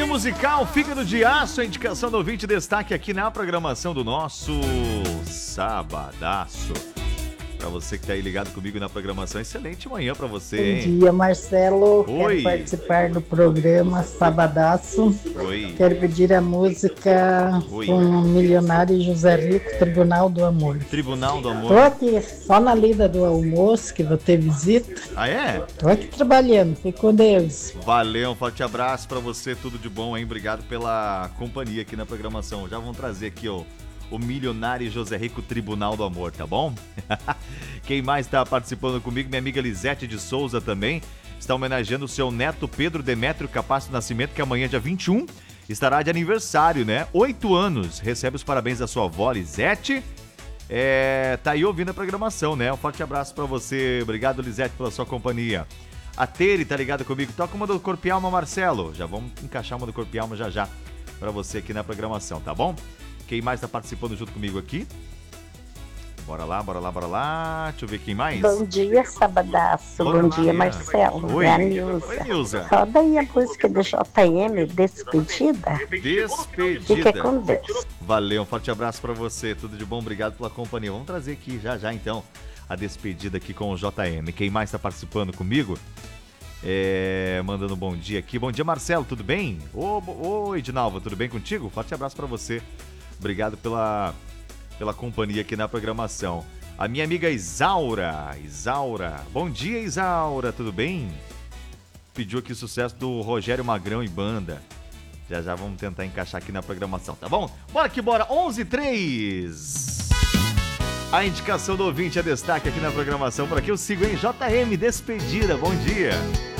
musical, Fígado de Aço, a indicação do ouvinte, destaque aqui na programação do nosso Sabadaço. Pra você que tá aí ligado comigo na programação, excelente manhã pra você, hein? Bom dia, Marcelo. Oi. Quero participar do programa Sabadaço. Oi. Quero pedir a música Oi. com o milionário José Rico, Tribunal do Amor. Tribunal do Tô Amor. aqui só na lida do almoço, que vou ter visita. Ah, é? Tô aqui trabalhando, fique com Deus. Valeu, um forte abraço pra você, tudo de bom, hein? Obrigado pela companhia aqui na programação. Já vão trazer aqui, ó, o milionário José Rico, Tribunal do Amor, tá bom? Quem mais está participando comigo? Minha amiga Lisete de Souza também está homenageando o seu neto Pedro Demétrio Capasso Nascimento, que amanhã, dia 21, estará de aniversário, né? 8 anos. Recebe os parabéns da sua avó, Lisete. Tá aí ouvindo a programação, né? Um forte abraço pra você. Obrigado, Lisete, pela sua companhia. A Tere tá ligada comigo. Toca uma do Corpo e Alma, Marcelo. Já vamos encaixar uma do Corpo e Alma já pra você aqui na programação, tá bom? Quem mais tá participando junto comigo aqui? Bora lá. Deixa eu ver quem mais. Bom dia, Sabadaço. Bom dia, Marcelo. Oi. É a Nilza. Oi, Nilza. Roda aí a música do JM, Despedida. Fica com Deus. Valeu, um forte abraço pra você. Tudo de bom, obrigado pela companhia. Vamos trazer aqui já então a despedida aqui com o JM. Quem mais tá participando comigo? Mandando um bom dia aqui. Bom dia, Marcelo, tudo bem? Oi, Edinalva, tudo bem contigo? Forte abraço pra você. Obrigado pela companhia aqui na programação. A minha amiga Isaura. Bom dia, Isaura, tudo bem? Pediu aqui sucesso do Rogério Magrão e banda. Já vamos tentar encaixar aqui na programação, tá bom? Bora que bora, 11:03. A indicação do ouvinte é destaque aqui na programação. Por aqui eu sigo em JM Despedida, bom dia.